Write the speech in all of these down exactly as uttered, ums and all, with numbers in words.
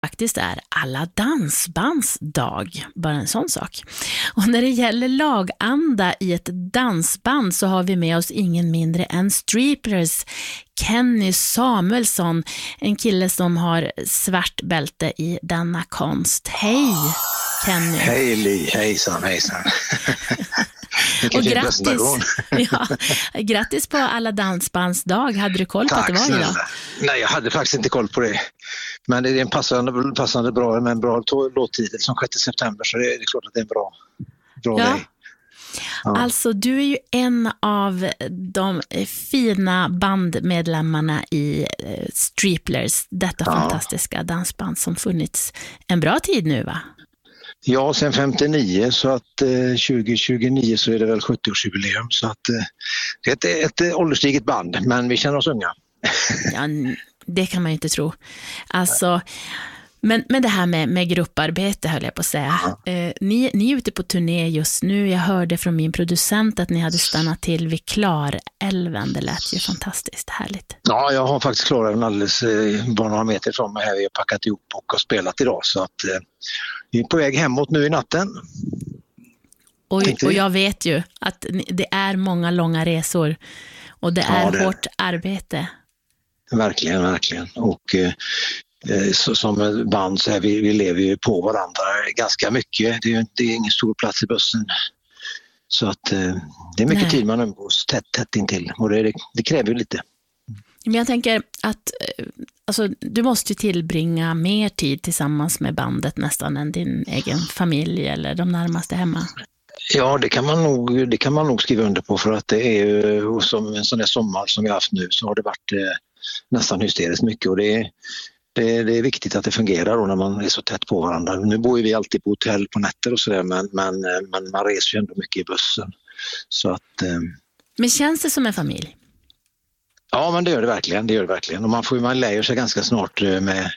faktiskt är alla dansbands dag, bara en sån sak. Och när det gäller laganda i ett dansband så har vi med oss ingen mindre än Striplers Kenny Samuelsson, en kille som har svart bälte i denna konst. Hej Kenny. Hej Li, hejsan, hejsan. Och grattis, ja, grattis på alla dansbands dag. Hade du koll på Tack, att det var idag? Nej, jag hade faktiskt inte koll på det. Men det är en passande, passande bra, med en bra låttitel som sjätte september, så det är, det är klart att det är en bra, bra ja. grej. Ja. Alltså du är ju en av de fina bandmedlemmarna i uh, Striplers, detta ja. fantastiska dansband som funnits en bra tid nu, va? Ja, sen femtionio, så att eh, tjugo tjugonio så är det väl sjuttio-årsjubileum, så att eh, det är ett, ett ålderstiget band, men vi känner oss unga. Ja, det kan man ju inte tro. Alltså, men, men det här med, med grupparbete höll jag på att säga. Ja. Eh, ni, ni är ute på turné just nu. Jag hörde från min producent att ni hade stannat till vid Klarälven. Det lät ju fantastiskt härligt. Ja, jag har faktiskt Klarälven alldeles eh, bara några meter från mig här. Vi har packat ihop och har spelat idag, så att eh, vi är på väg hemåt nu i natten. Och, och jag vet ju att det är många långa resor och det är ja, det... hårt arbete. Verkligen, verkligen. Och eh, så, som band så här, vi, vi lever ju på varandra ganska mycket. Det är, det är ingen stor plats i bussen. Så att eh, det är mycket Nej. tid man umgås tätt, tätt intill. Och det, det, det kräver ju lite. Men jag tänker att alltså, du måste ju tillbringa mer tid tillsammans med bandet nästan än din egen familj eller de närmaste hemma. Ja, det kan man nog, det kan man nog skriva under på, för att det är ju som en sån där sommar som vi har haft nu, så har det varit eh, nästan hysteriskt mycket, och det är, det, det är viktigt att det fungerar då när man är så tätt på varandra. Nu bor ju vi alltid på hotell på nätter och sådär, men, men, men man reser ju ändå mycket i bussen. Så att, eh... Men känns det som en familj? Ja, men det gör det verkligen, det gör det verkligen. Och man får man lär sig ganska snart med,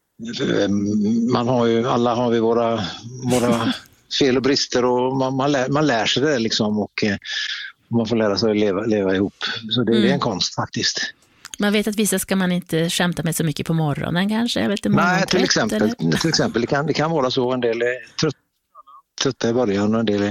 man har ju, alla har vi våra, våra fel och brister, och man, man, lär, man lär sig det liksom, och man får lära sig att leva, leva ihop. Så det, mm. det är en konst faktiskt. Man vet att vissa ska man inte skämta med så mycket på morgonen kanske? Jag vet inte, Nej, till exempel, till exempel det, kan, det kan vara så, en del är trött, trötta i början och en del är...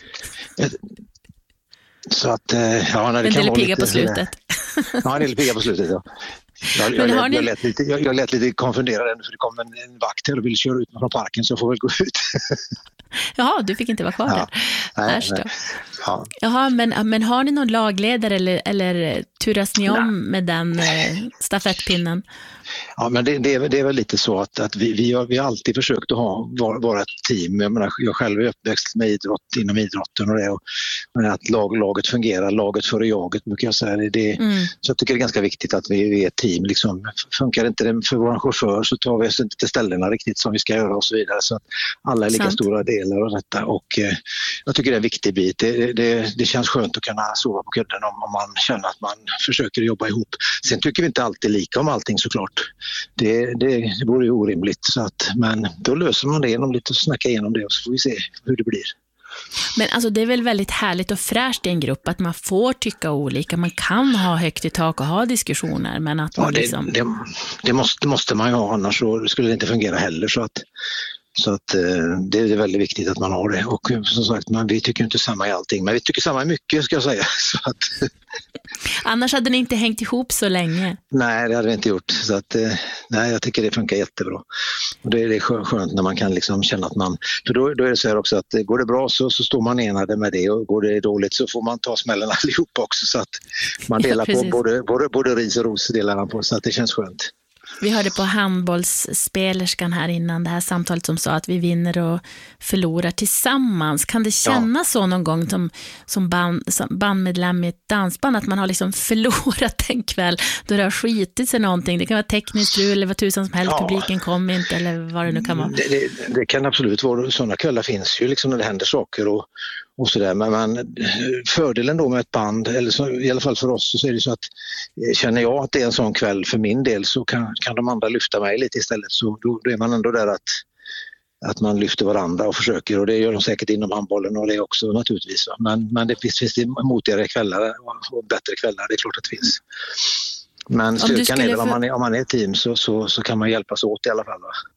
Så att, ja, när det en kan del vara pigga lite, på slutet. Ja, en del pigga på slutet, ja. Jag, jag, jag, ni... jag, lät lite, jag, jag lät lite konfunderad, för det kom en, en vakt här och ville köra ut mig från parken, så jag får väl gå ut. Jaha, du fick inte vara kvar ja. där. Nej, nej. Ja. Jaha, men, men har ni någon lagledare eller, eller turas ni om nej. med den eh, stafettpinnen? Ja, men det, det, är, det är väl lite så att, att vi, vi, har, vi har alltid försökt att ha, vara, vara ett team. Jag, menar, jag själv är uppväxt med idrott inom idrotten och det, och, och att lag, laget fungerar, laget före jaget brukar jag säga. Det, mm. Så jag tycker det är ganska viktigt att vi, vi är ett team. Liksom. Funkar inte det för vår chaufför, så tar vi oss inte till ställena riktigt som vi ska göra och så vidare. Så att alla är lika Sant. stora delar av detta, och eh, jag tycker det är en viktig bit. Det, det, det känns skönt att kunna sova på kudden om, om man känner att man försöker jobba ihop. Sen tycker vi inte alltid lika om allting, såklart. Det, det, det vore ju orimligt, så att, men då löser man det genom lite att snacka igenom det, och så får vi se hur det blir. Men alltså det är väl väldigt härligt och fräscht i en grupp att man får tycka olika, man kan ha högt i tak och ha diskussioner, men att man ja, det, liksom... det, det måste, måste man ju ha, annars så skulle det inte fungera heller, så att Så att eh, det är väldigt viktigt att man har det. Och som sagt, man, vi tycker inte samma i allting, men vi tycker samma i mycket, ska jag säga. Så att, annars hade ni inte hängt ihop så länge. Nej, det hade vi inte gjort. Så att, eh, nej, jag tycker det funkar jättebra. Och det är, det är skönt när man kan liksom känna att man... För då, då är det så här också att går det bra så, så står man enade med det, och går det dåligt så får man ta smällen allihop också. Så att man delar ja, på både, både, både ris och ros delar man på, så att det känns skönt. Vi hörde på handbollsspelerskan här innan det här samtalet som sa att vi vinner och förlorar tillsammans. Kan det kännas ja. så någon gång som, som, band, som bandmedlem i ett dansband, att man har liksom förlorat en kväll då det har skitit sig någonting? Det kan vara tekniskt strul eller vad tusan som helst, ja. publiken kommer inte eller vad det nu kan vara. Det, det, det kan absolut vara, sådana kvällar finns ju liksom när det händer saker och och sådär, men man, fördelen då med ett band, eller så, i alla fall för oss, så är det så att känner jag att det är en sån kväll för min del, så kan, kan de andra lyfta mig lite istället, så då, då är man ändå där att, att man lyfter varandra och försöker, och det gör de säkert inom handbollen och det också naturligtvis, va? men, men det finns, finns det motigare kvällar och bättre kvällar, det är klart att det finns. Men styrkan är väl, om man är, om man är ett team så, så, så kan man hjälpas åt i alla fall, va?